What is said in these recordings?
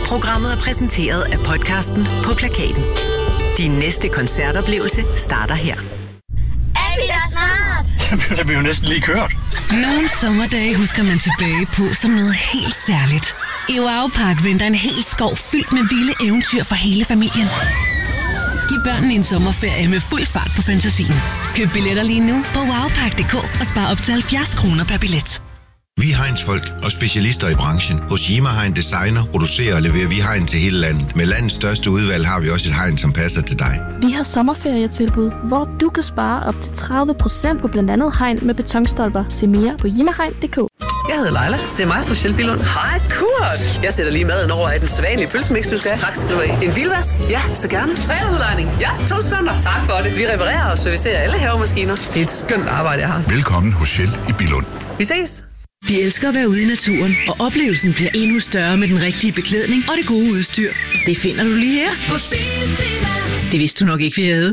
Programmet er præsenteret af podcasten På Plakaten. Din næste koncertoplevelse starter her. Er vi der snart? Det bliver jo næsten lige kørt. Nogle sommerdage husker man tilbage på som noget helt særligt. I Wow-Park venter en hel skov fyldt med vilde eventyr for hele familien. Giv børnene en sommerferie med fuld fart på fantasien. Køb billetter lige nu på wowpark.dk og spar op til 70 kroner per billet. Vi er Heinz-folk og specialister i branchen. Hos Yima Hein Designer producerer og leverer vi hegn til hele landet. Med landets største udvalg har vi også et hegn, som passer til dig. Vi har sommerferietilbud, hvor du kan spare op til 30% på blandt andet hegn med betonstolper. Se mere på yimahegn.dk. Jeg hedder Leila. Det er mig fra Shell Billund. Hej, Kurt. Jeg sætter lige maden over af den sædvanlige pølsemix, du skal have. Tak skal du have. En bilvask? Ja, så gerne. Trailerudlejning? Ja, 2 sekunder. Tak for det. Vi reparerer og servicerer alle havemaskiner. Det er et skønt arbejde, jeg har. Velkommen hos Shell i Billund. Vi ses. Vi elsker at være ude i naturen, og oplevelsen bliver endnu større med den rigtige beklædning og det gode udstyr. Det finder du lige her på Biltema. Det vidste du nok ikke, vi havde.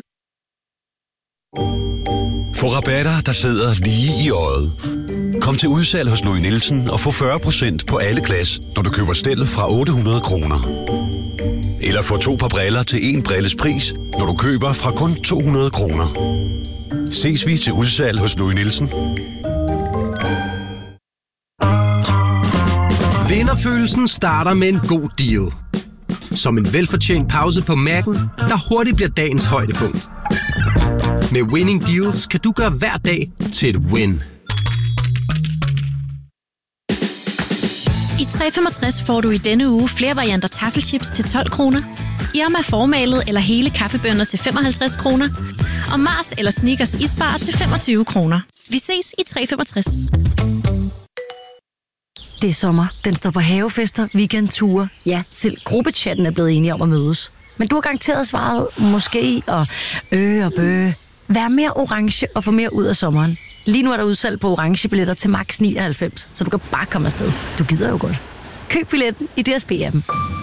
Få rabatter, der sidder lige i øjet. Kom til udsalg hos Louis Nielsen og få 40% på alle glas, når du køber stel fra 800 kroner. Eller få 2 par briller til 1 brilles pris, når du køber fra kun 200 kroner. Ses vi til udsalg hos Louis Nielsen. Vinderfølelsen starter med en god deal. Som en velfortjent pause på Mac'en, der hurtigt bliver dagens højdepunkt. Med Winning Deals kan du gøre hver dag til et win. I 365 får du i denne uge flere varianter taffelchips til 12 kroner. Irma formalet eller hele kaffebønner til 55 kroner. Og Mars eller Snickers isbar til 25 kroner. Vi ses i 365. Det er sommer. Den står på havefester, weekendture. Ja, selv gruppechatten er blevet enige om at mødes. Men du har garanteret svaret måske og og bø. Vær mere orange og få mere ud af sommeren. Lige nu er der udsalg på orange billetter til max 99, så du kan bare komme afsted. Du gider jo godt. Køb billetten i DSB-appen.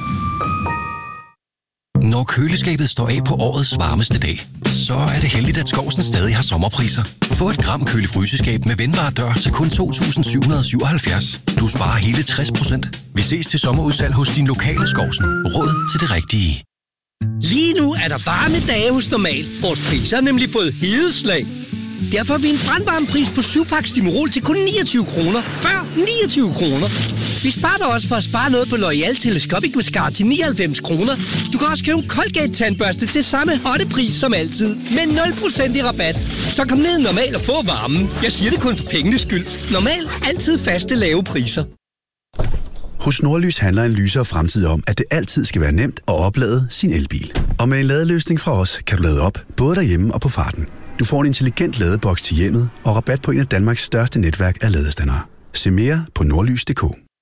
Når køleskabet står af på årets varmeste dag, så er det heldigt, at Skovsen stadig har sommerpriser. Få et Gram kølefryseskab med vendbar dør til kun 2.777. Du sparer hele 60%. Vi ses til sommerudsalg hos din lokale Skovsen. Råd til det rigtige. Lige nu er der varme dage hos Normal. Vores priser har nemlig fået hedeslag. Derfor har vi en brandvarm pris på 7-pakke Stimorol til kun 29 kroner. Før 29 kroner. Vi sparer dig også for at spare noget på L'Oreal Telescopic Mascara til 99 kroner. Du kan også købe en Colgate-tandbørste til samme hotte pris som altid. Med 0% i rabat. Så kom ned Normal og få varmen. Jeg siger det kun for pengenes skyld. Normal. Altid faste lave priser. Hos Nordlys handler en lysere fremtid om, at det altid skal være nemt at oplade sin elbil. Og med en ladeløsning fra os, kan du lade op, både derhjemme og på farten. Du får en intelligent ladeboks til hjemmet og rabat på en af Danmarks største netværk af ladestandere. Se mere på nordlys.dk.